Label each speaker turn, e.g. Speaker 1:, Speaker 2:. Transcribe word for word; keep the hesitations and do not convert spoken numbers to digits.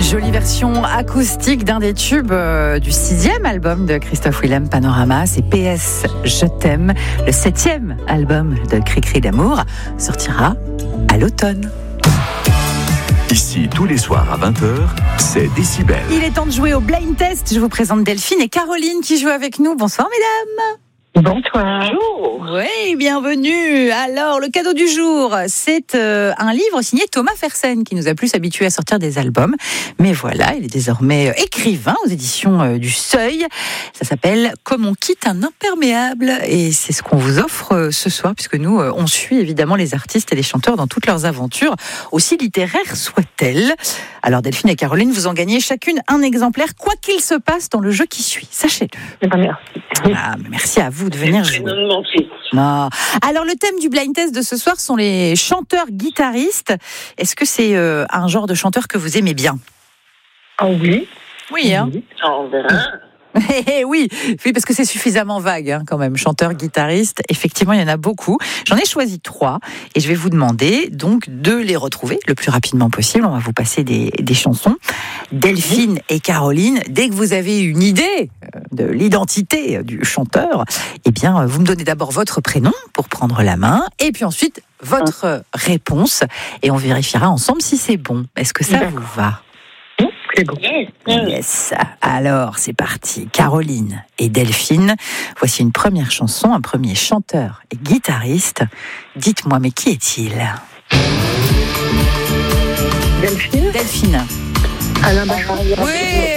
Speaker 1: Jolie version acoustique d'un des tubes euh, du sixième album de Christophe Willem, Panorama. C'est P S Je t'aime. Le septième album de Cri-Cri d'amour sortira à l'automne.
Speaker 2: Ici, tous les soirs à vingt heures, c'est Décibel.
Speaker 1: Il est temps de jouer au blind test. Je vous présente Delphine et Caroline qui jouent avec nous. Bonsoir mesdames.
Speaker 3: Bonsoir.
Speaker 1: Oui, bienvenue. Alors, le cadeau du jour, c'est euh, un livre signé Thomas Fersen qui nous a plus habitués à sortir des albums. Mais voilà, il est désormais écrivain aux éditions euh, du Seuil. Ça s'appelle « Comme on quitte un imperméable ». Et c'est ce qu'on vous offre euh, ce soir, puisque nous, euh, on suit évidemment les artistes et les chanteurs dans toutes leurs aventures, aussi littéraires soient-elles. Alors, Delphine et Caroline, vous en gagnez chacune un exemplaire, quoi qu'il se passe dans le jeu qui suit. Sachez-le.
Speaker 3: Eh ben, merci.
Speaker 1: Ah, merci à vous de venir jouer.
Speaker 3: Non, non, si.
Speaker 1: Non. Alors, le thème du blind test de ce soir sont les chanteurs-guitaristes. Est-ce que c'est euh, un genre de chanteur que vous aimez bien ?
Speaker 3: Ah oui.
Speaker 1: Oui, hein ?
Speaker 3: Oui. On verra.
Speaker 1: oui, oui, parce que c'est suffisamment vague hein, quand même. Chanteur, guitariste, effectivement, il y en a beaucoup. J'en ai choisi trois et je vais vous demander donc de les retrouver le plus rapidement possible. On va vous passer des, des chansons. Delphine et Caroline, dès que vous avez une idée de l'identité du chanteur, eh bien, vous me donnez d'abord votre prénom pour prendre la main et puis ensuite votre réponse et on vérifiera ensemble si c'est bon. Est-ce que ça
Speaker 3: D'accord.
Speaker 1: vous va ?
Speaker 3: C'est bon.
Speaker 1: Yes. Alors, c'est parti. Caroline et Delphine, voici une première chanson, un premier chanteur et guitariste. Dites-moi, mais qui est-il ?
Speaker 3: Delphine.
Speaker 1: Delphine.
Speaker 3: Alain Bachar.
Speaker 1: Oui.